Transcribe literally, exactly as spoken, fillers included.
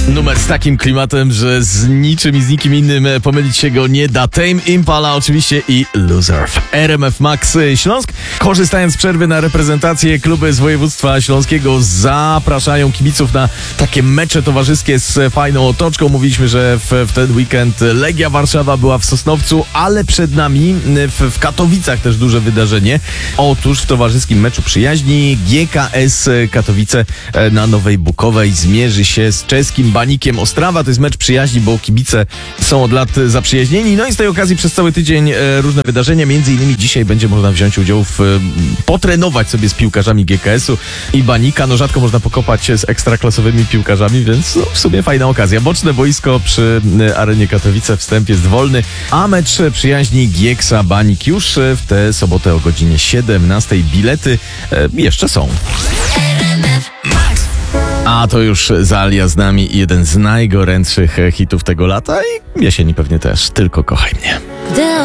Numer z takim klimatem, że z niczym i z nikim innym pomylić się go nie da. Tame Impala oczywiście i Loser w R M F Max Śląsk. Korzystając z przerwy na reprezentację, kluby z województwa śląskiego zapraszają kibiców na takie mecze towarzyskie z fajną otoczką. Mówiliśmy, że w, w ten weekend Legia Warszawa była w Sosnowcu, ale przed nami w, w Katowicach też duże wydarzenie. Otóż w towarzyskim meczu przyjaźni G K S Katowice na Nowej Bukowej zmierzy się z czeskim Banikiem Ostrawa. To jest mecz przyjaźni, bo kibice są od lat zaprzyjaźnieni. No i z tej okazji przez cały tydzień różne wydarzenia. Między innymi dzisiaj będzie można wziąć udział w, potrenować sobie z piłkarzami G K S-u i Banika. No rzadko można pokopać się z ekstraklasowymi piłkarzami, więc no, w sumie fajna okazja. Boczne boisko przy arenie Katowice, wstęp jest wolny, a mecz przyjaźni Gieksa Banik już w tę sobotę o godzinie siedemnastej. Bilety e, jeszcze są. A to już Zalia z nami i jeden z najgorętszych hitów tego lata i jesieni pewnie też. Tylko kochaj mnie.